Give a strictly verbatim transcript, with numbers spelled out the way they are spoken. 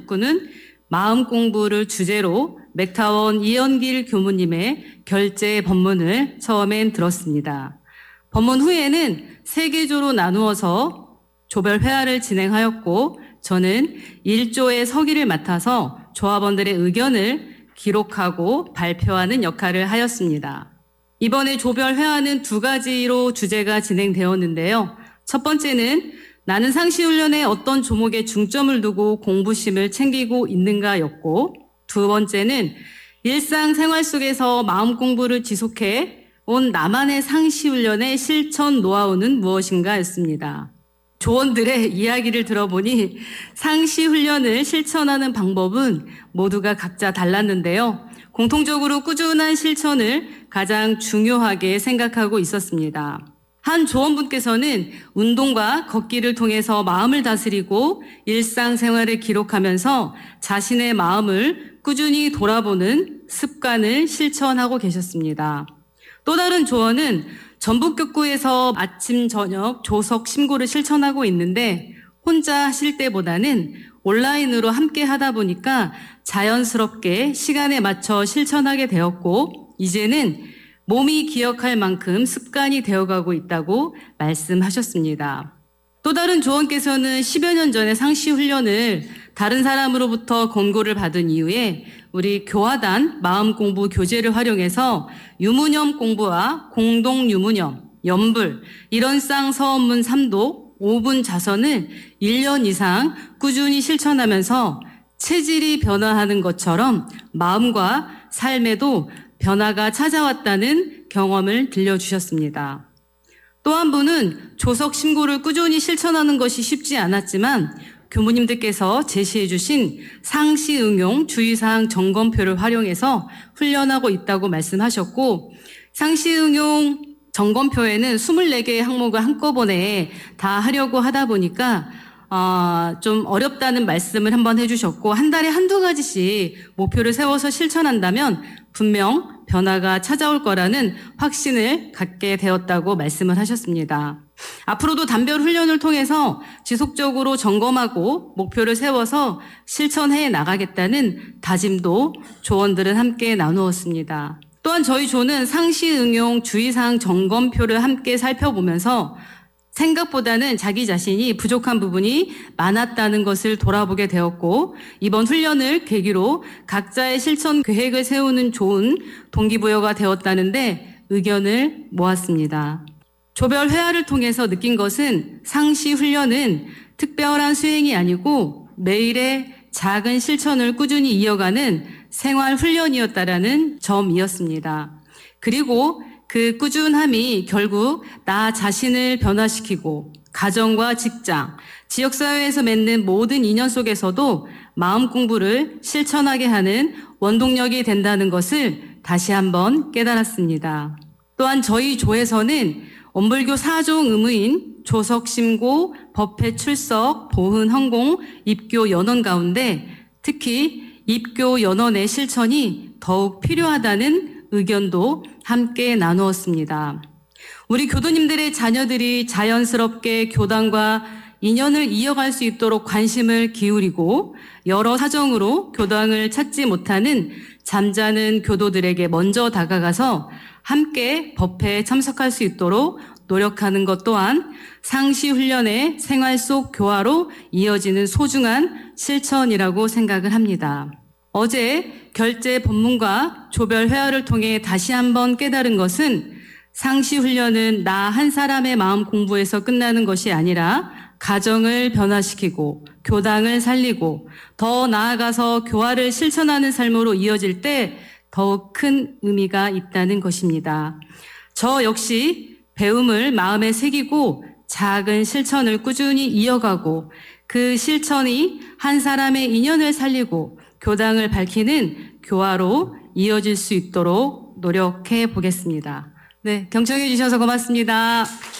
북구는 마음 공부를 주제로 맥타원 이연길 교무님의 결제 법문을 처음엔 들었습니다. 법문 후에는 세 계조로 나누어서 조별 회화를 진행하였고 저는 일 조의 서기를 맡아서 조합원들의 의견을 기록하고 발표하는 역할을 하였습니다. 이번에 조별 회화는 두 가지로 주제가 진행되었는데요. 첫 번째는 나는 상시훈련에 어떤 조목에 중점을 두고 공부심을 챙기고 있는가였고, 두 번째는 일상생활 속에서 마음 공부를 지속해 온 나만의 상시훈련의 실천 노하우는 무엇인가였습니다. 조원들의 이야기를 들어보니 상시훈련을 실천하는 방법은 모두가 각자 달랐는데요. 공통적으로 꾸준한 실천을 가장 중요하게 생각하고 있었습니다. 한 조원분께서는 운동과 걷기를 통해서 마음을 다스리고 일상생활을 기록하면서 자신의 마음을 꾸준히 돌아보는 습관을 실천하고 계셨습니다. 또 다른 조원은 전북격구에서 아침 저녁 조석 심고를 실천하고 있는데 혼자 하실 때보다는 온라인으로 함께 하다 보니까 자연스럽게 시간에 맞춰 실천하게 되었고 이제는 몸이 기억할 만큼 습관이 되어가고 있다고 말씀하셨습니다. 또 다른 조원께서는 십여 년 전에 상시훈련을 다른 사람으로부터 권고를 받은 이후에 우리 교화단 마음공부 교재를 활용해서 유무념 공부와 공동유무념, 연불, 일원상 서원문 삼독, 오분 자선을 일 년 이상 꾸준히 실천하면서 체질이 변화하는 것처럼 마음과 삶에도 변화가 찾아왔다는 경험을 들려주셨습니다. 또 한 분은 조석 심고를 꾸준히 실천하는 것이 쉽지 않았지만 교무님들께서 제시해 주신 상시 응용 주의사항 점검표를 활용해서 훈련하고 있다고 말씀하셨고 상시 응용 점검표에는 이십사 개의 항목을 한꺼번에 다 하려고 하다 보니까 어, 좀 어렵다는 말씀을 한번 해주셨고 한 달에 한두 가지씩 목표를 세워서 실천한다면 분명 변화가 찾아올 거라는 확신을 갖게 되었다고 말씀을 하셨습니다. 앞으로도 단별 훈련을 통해서 지속적으로 점검하고 목표를 세워서 실천해 나가겠다는 다짐도 조원들은 함께 나누었습니다. 또한 저희 조는 상시 응용 주의사항 점검표를 함께 살펴보면서 생각보다는 자기 자신이 부족한 부분이 많았다는 것을 돌아보게 되었고 이번 훈련을 계기로 각자의 실천 계획을 세우는 좋은 동기부여가 되었다는데 의견을 모았습니다. 조별 회화를 통해서 느낀 것은 상시 훈련은 특별한 수행이 아니고 매일의 작은 실천을 꾸준히 이어가는 생활 훈련이었다라는 점이었습니다. 그리고 그 꾸준함이 결국 나 자신을 변화시키고 가정과 직장, 지역사회에서 맺는 모든 인연 속에서도 마음 공부를 실천하게 하는 원동력이 된다는 것을 다시 한번 깨달았습니다. 또한 저희 조에서는 원불교 사종 의무인 조석심고, 법회 출석, 보훈 헌공, 입교 연원 가운데 특히 입교 연원의 실천이 더욱 필요하다는 의견도 함께 나누었습니다. 우리 교도님들의 자녀들이 자연스럽게 교단과 인연을 이어갈 수 있도록 관심을 기울이고 여러 사정으로 교당을 찾지 못하는 잠자는 교도들에게 먼저 다가가서 함께 법회에 참석할 수 있도록 노력하는 것 또한 상시 훈련의 생활 속 교화로 이어지는 소중한 실천이라고 생각을 합니다. 어제 결제 법문과 조별 회화를 통해 다시 한번 깨달은 것은 상시 훈련은 나 한 사람의 마음 공부에서 끝나는 것이 아니라 가정을 변화시키고 교당을 살리고 더 나아가서 교화를 실천하는 삶으로 이어질 때 더욱 큰 의미가 있다는 것입니다. 저 역시 배움을 마음에 새기고 작은 실천을 꾸준히 이어가고 그 실천이 한 사람의 인연을 살리고 교당을 밝히는 교화로 이어질 수 있도록 노력해 보겠습니다. 네, 경청해 주셔서 고맙습니다.